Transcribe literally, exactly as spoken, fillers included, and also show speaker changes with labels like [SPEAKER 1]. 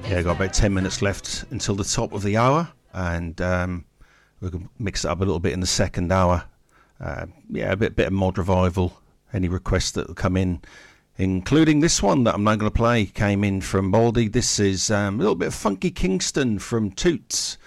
[SPEAKER 1] Yeah, got about ten minutes left until the top of the hour, and um, we can mix it up a little bit in the second hour. Uh, yeah, a bit, bit of mod revival. Any requests that will come in, including this one that I'm now going to play, came in from Baldy. This is um, a little bit of Funky Kingston from Toots.